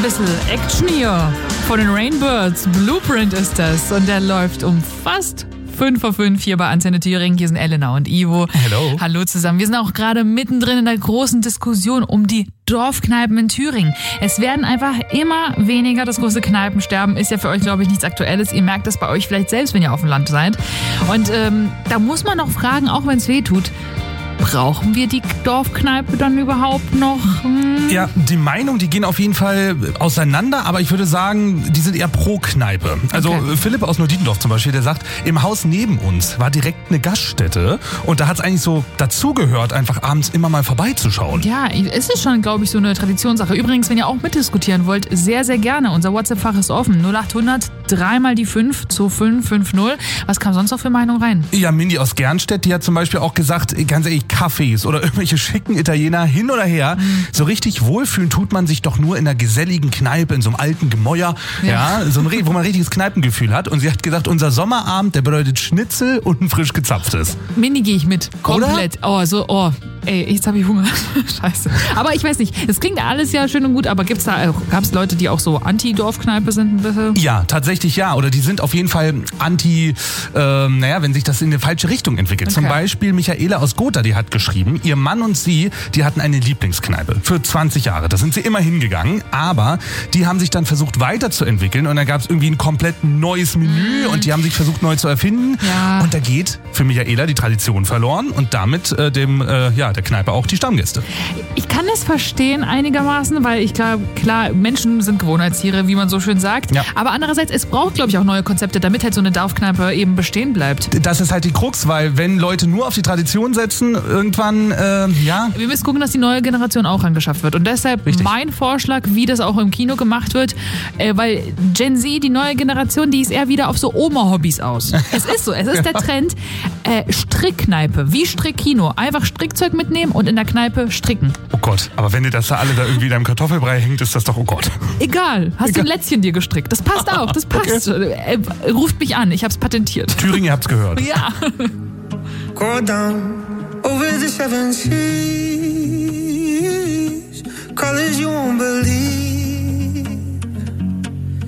bisschen Action hier von den Rainbirds. Blueprint ist das und der läuft um fast 5:05 hier bei Antenne Thüringen. Hier sind Elena und Ivo. Hello. Hallo zusammen. Wir sind auch gerade mittendrin in der großen Diskussion um die Dorfkneipen in Thüringen. Es werden einfach immer weniger. Das große Kneipensterben ist ja für euch, glaube ich, nichts Aktuelles. Ihr merkt das bei euch vielleicht selbst, wenn ihr auf dem Land seid. Und da muss man noch fragen, auch wenn es weh tut, brauchen wir die Dorfkneipe dann überhaupt noch? Ja, die Meinungen, die gehen auf jeden Fall auseinander, aber ich würde sagen, die sind eher pro Kneipe. Also okay. Philipp aus Neudietendorf zum Beispiel, der sagt, im Haus neben uns war direkt eine Gaststätte und da hat es eigentlich so dazugehört, einfach abends immer mal vorbeizuschauen. Ja, es ist schon, glaube ich, so eine Traditionssache. Übrigens, wenn ihr auch mitdiskutieren wollt, sehr, sehr gerne. Unser WhatsApp-Fach ist offen. 0800 3 mal die 5 zu 550. Was kam sonst noch für Meinung rein? Ja, Mindy aus Gernstedt, die hat zum Beispiel auch gesagt, ganz ehrlich, Cafés oder irgendwelche schicken Italiener hin oder her. So richtig wohlfühlen tut man sich doch nur in einer geselligen Kneipe, in so einem alten Gemäuer, so ein, wo man ein richtiges Kneipengefühl hat. Und sie hat gesagt, unser Sommerabend, der bedeutet Schnitzel und ein frisch gezapftes. Mini gehe ich mit. Komplett. Oder? Ey, jetzt habe ich Hunger. Scheiße. Aber ich weiß nicht, es klingt alles ja schön und gut, aber gab es Leute, die auch so Anti-Dorfkneipe sind? Bitte? Ja, tatsächlich ja. Oder die sind auf jeden Fall anti, wenn sich das in eine falsche Richtung entwickelt. Okay. Zum Beispiel Michaela aus Gotha, die hat geschrieben, ihr Mann und sie, die hatten eine Lieblingskneipe für 20 Jahre. Da sind sie immer hingegangen, aber die haben sich dann versucht weiterzuentwickeln und dann gab es irgendwie ein komplett neues Menü und die haben sich versucht neu zu erfinden. Ja. Und da geht für Michaela die Tradition verloren und damit der Kneipe auch die Stammgäste. Ich kann das verstehen einigermaßen, weil ich glaube, klar, Menschen sind Gewohnheitstiere, wie man so schön sagt. Ja. Aber andererseits, es braucht, glaube ich, auch neue Konzepte, damit halt so eine Dorfkneipe eben bestehen bleibt. Das ist halt die Krux, weil wenn Leute nur auf die Tradition setzen, irgendwann, Wir müssen gucken, dass die neue Generation auch angeschafft wird. Und deshalb mein Vorschlag, wie das auch im Kino gemacht wird, weil Gen Z, die neue Generation, die ist eher wieder auf so Oma-Hobbys aus. Es ist so, es ist der Trend. Strickkneipe, wie Strickkino. Einfach Strickzeug mitnehmen und in der Kneipe stricken. Oh Gott, aber wenn dir das da alle da irgendwie in deinem Kartoffelbrei hängt, ist das doch, oh Gott. Egal, hast du ein Lätzchen dir gestrickt. Das passt auch, das passt. Okay. Ruft mich an, ich hab's patentiert. Thüringen, ihr habt's gehört. Ja. Go down over the 7 seas, colors you won't believe.